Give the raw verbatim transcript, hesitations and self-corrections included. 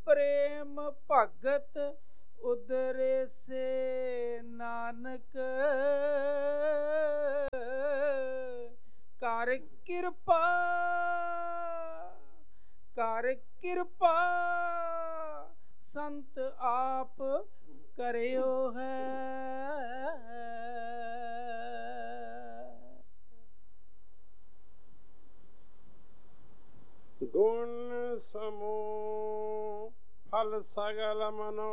प्रेम भगत उदरे से नानक कर कृपा कर कृपा संत आप करियो है। गुण समूह फल सगल मनो